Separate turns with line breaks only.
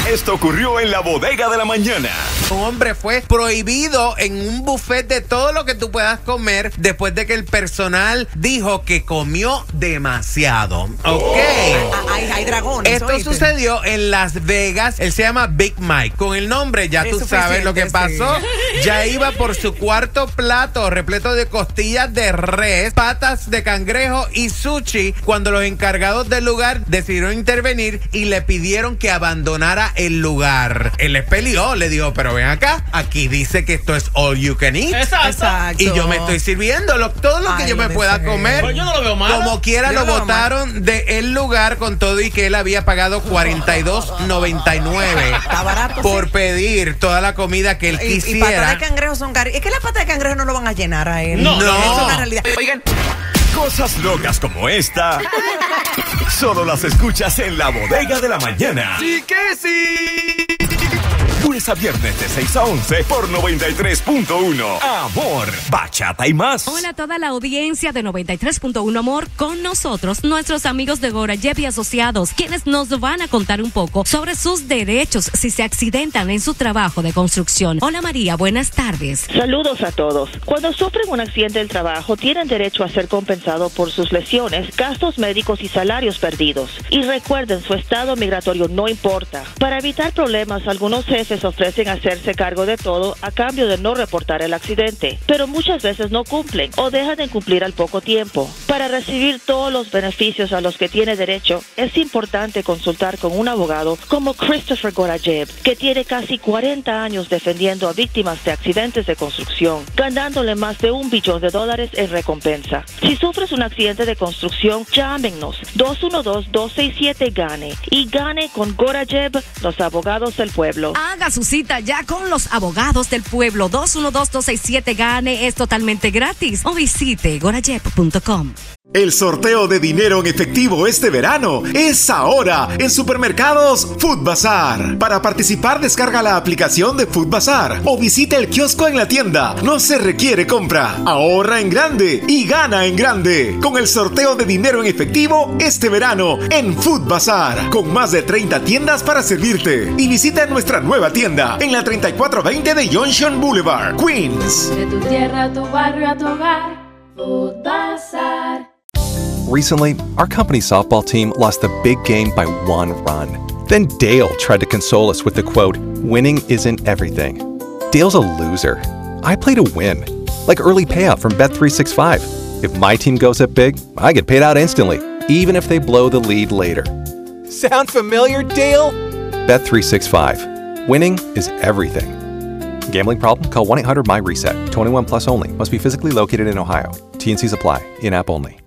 Esto ocurrió en la bodega de la mañana.
Un hombre fue prohibido en un buffet de todo lo que tú puedas comer después de que el personal dijo que comió demasiado. Ok.
Hay dragones.
Esto
¿oíste?
sucedió en Las Vegas. Él se llama Big Mike. Con el nombre ya tú sabes lo que pasó. Ya iba por su cuarto plato repleto de costillas de res, patas de cangrejo y sushi cuando los encargados del lugar decidieron intervenir y le pidieron que abandonara el lugar. Él les peleó, le dijo, pero ven acá, aquí dice que esto es all you can eat.
Exacto.
Y yo me estoy sirviendo todo lo que yo me pueda comer.
Pues yo no lo veo mal.
Como quiera lo botaron del lugar con todo y que él había pagado $42.99
Está barato,
por
sí.
pedir toda la comida que él
Y
quisiera.
patas de cangrejo son caras. Es que las patas de cangrejo no lo van a llenar a él.
No.
Eso es una realidad.
Oigan, cosas locas como esta solo las escuchas en la bodega de la mañana. ¡Sí que sí! Lunes a viernes de 6 a 11 por 93.1. Amor, bachata y más.
Hola a toda la audiencia de 93.1 Amor. Con nosotros, nuestros amigos de Gorayev y Asociados, quienes nos van a contar un poco sobre sus derechos si se accidentan en su trabajo de construcción. Hola María, buenas tardes.
Saludos a todos. Cuando sufren un accidente del trabajo, tienen derecho a ser compensados por sus lesiones, gastos médicos y salarios perdidos. Y recuerden, su estado migratorio no importa. Para evitar problemas, algunos jefes ofrecen hacerse cargo de todo a cambio de no reportar el accidente, pero muchas veces no cumplen o dejan de cumplir al poco tiempo. Para recibir todos los beneficios a los que tiene derecho, es importante consultar con un abogado como Christopher Gorayev, que tiene casi 40 años defendiendo a víctimas de accidentes de construcción, ganándole más de $1 billón en recompensa. Si sufres un accidente de construcción, llámenos 212-267-GANE y gane con Gorayev, los abogados del pueblo.
Haga su cita ya con los abogados del pueblo. 212-267-GANE es totalmente gratis. O visite gorayev.com.
El sorteo de dinero en efectivo este verano es ahora en Supermercados Food Bazar. Para participar, descarga la aplicación de Food Bazar o visita el kiosco en la tienda. No se requiere compra. Ahorra en grande y gana en grande con el sorteo de dinero en efectivo este verano en Food Bazar, con más de 30 tiendas para servirte. Y visita nuestra nueva tienda en la 3420 de Junction Boulevard, Queens.
De tu tierra a tu barrio a tu hogar, Food Bazar.
Recently, our company's softball team lost the big game by 1 run. Then Dale tried to console us with the quote, "Winning isn't everything." Dale's a loser. I play to win. Like early payout from Bet365. If my team goes up big, I get paid out instantly, even if they blow the lead later. Sound familiar, Dale? Bet365. Winning is everything. Gambling problem? Call 1-800-MY-RESET. 21 plus only. Must be physically located in Ohio. T&Cs apply. In-app only.